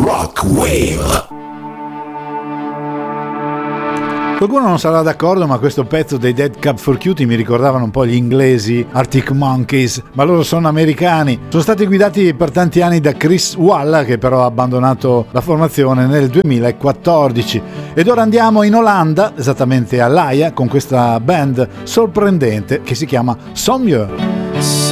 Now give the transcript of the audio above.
Rock Wave. Qualcuno non sarà d'accordo, ma questo pezzo dei Dead Cab for Cutie mi ricordavano un po' gli inglesi Arctic Monkeys, ma loro sono americani. Sono stati guidati per tanti anni da Chris Walla, che però ha abbandonato la formazione nel 2014. Ed ora andiamo in Olanda, esattamente a L'Aia, con questa band sorprendente che si chiama Sommieu.